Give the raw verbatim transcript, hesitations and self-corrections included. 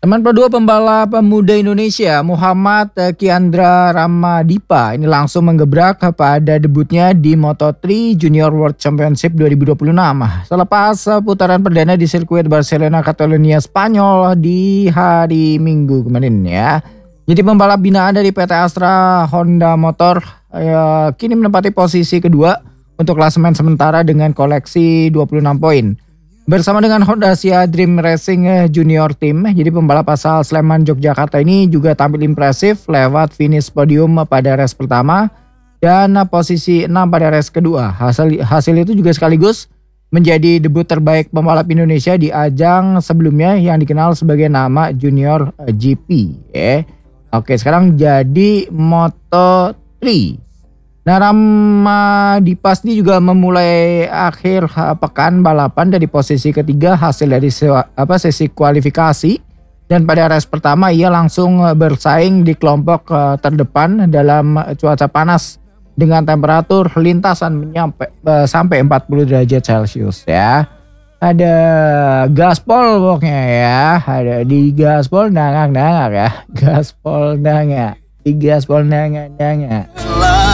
Teman kedua pembalap muda Indonesia Muhammad eh, Kiandra Ramadipa ini langsung menggebrak pada debutnya di Moto tiga Junior World Championship dua ribu dua puluh enam selepas eh, putaran perdana di sirkuit Barcelona Catalonia Spanyol di hari Minggu kemarin ya. Jadi pembalap binaan dari P T Astra Honda Motor eh, kini menempati posisi kedua untuk klasemen sementara dengan koleksi dua puluh enam poin. Bersama dengan Honda Sia Dream Racing Junior Team, jadi pembalap asal Sleman Yogyakarta ini juga tampil impresif lewat finish podium pada race pertama dan posisi enam pada race kedua. Hasil, hasil itu juga sekaligus menjadi debut terbaik pembalap Indonesia di ajang sebelumnya yang dikenal sebagai nama Junior G P. Ya. Oke, sekarang jadi Moto tiga. Nah, Ramadipa ini juga memulai akhir pekan balapan dari posisi ketiga hasil dari apa sesi kualifikasi, dan pada race pertama ia langsung bersaing di kelompok terdepan dalam cuaca panas dengan temperatur lintasan menyampai sampai empat puluh derajat Celcius ya. Ada gaspol pokoknya ya, ada di gaspol nangak-nangak ya, gaspol nangak, di gaspol nangak-nangak.